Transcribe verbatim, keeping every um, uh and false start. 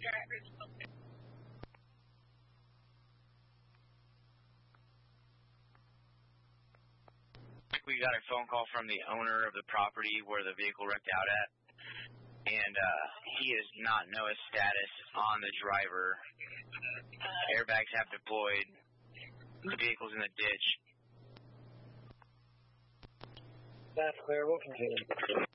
We got a phone call from the owner of the property where the vehicle wrecked out at, and uh, he does not know his status on the driver. Airbags have deployed. The vehicle's in the ditch. That's clear. We'll continue.